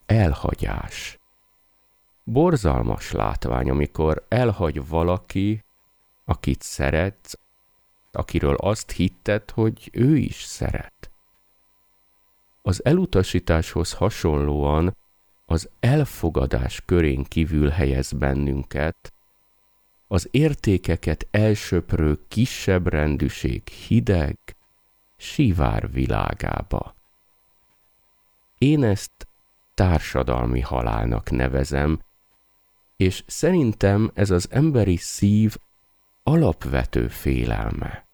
elhagyás. Borzalmas látvány, amikor elhagy valaki, akit szeretsz, akiről azt hitted, hogy ő is szeret. Az elutasításhoz hasonlóan az elfogadás körén kívül helyez bennünket, az értékeket elsöprő kisebb rendűség hideg, sivár világába. Én ezt társadalmi halálnak nevezem, és szerintem ez az emberi szív alapvető félelme.